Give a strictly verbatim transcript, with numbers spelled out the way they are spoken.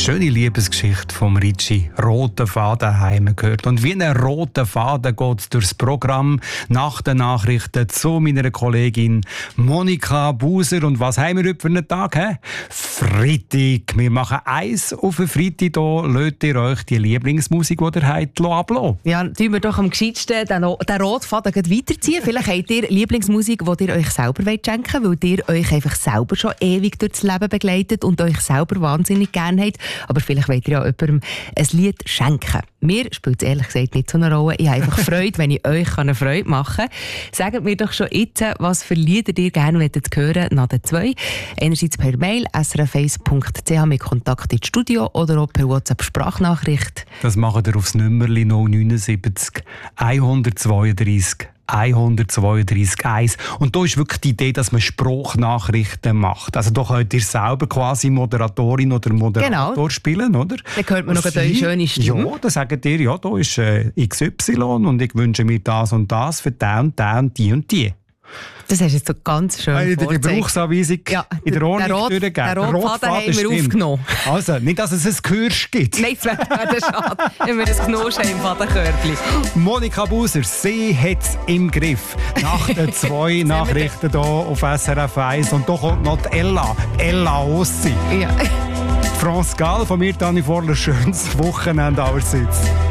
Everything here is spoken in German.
Schöne Liebesgeschichte vom Ricci. Roten Faden haben wir gehört. Und wie ein roter Faden geht es durchs Programm nach den Nachrichten zu meiner Kollegin Monika Buser. Und was haben wir heute für einen Tag? He? Freitag. Wir machen eins auf den Freitag. Hier lädt ihr euch die Lieblingsmusik, die ihr habt, ablassen. Ja, tun wir doch am gescheitsten den, den roten Faden weiterziehen. Vielleicht habt ihr Lieblingsmusik, die ihr euch selber schenken wollt, weil ihr euch einfach selber schon ewig durchs Leben begleitet und euch selber wahnsinnig gerne habt. Aber vielleicht wollt ihr ja jemandem ein Lied schenken. Mir spielt es ehrlich gesagt nicht so eine Rolle. Ich habe einfach Freude, wenn ich euch eine Freude machen kann. Sagt mir doch schon jetzt, was für Lieder ihr gerne hören wollt, nach den zwei. Einerseits per Mail s r f eins punkt c h mit Kontakt ins Studio oder auch per WhatsApp-Sprachnachricht. Das macht ihr aufs Nummerli null neun sieben null eins zwei drei eins zwei drei eins. Und da ist wirklich die Idee, dass man Sprachnachrichten macht. Also da könnt ihr selber quasi Moderatorin oder Moderator genau. spielen, oder? Dann hört man noch eine schöne Stimme. Ja, dann sagt ihr, ja, da ist äh, X Y und ich wünsche mir das und das für den und den und die und die. Das hast du jetzt so ganz schön vorgezeigt. Die Gebrauchsanweisung ja, in der Ordnung Rot, durchgegeben. Den Rotfaden haben wir stimmt. aufgenommen. Also, nicht, dass es ein Gehirsch gibt. Nein, das wäre schade, wenn wir das Gnosch haben im Fadenkörbchen. Monika Buser, sie hat es im Griff. Nach den zwei Nachrichten hier auf S R F eins. Und da kommt noch die Ella. Ella Ossi. Ja. France Gall, von mir, Dani Vorler, schönes Wochenende allerseits.